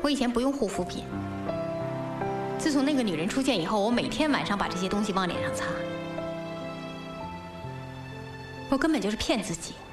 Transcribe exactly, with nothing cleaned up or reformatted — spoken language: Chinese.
我以前不用护肤品，自从那个女人出现以后，我每天晚上把这些东西往脸上擦。我根本就是骗自己。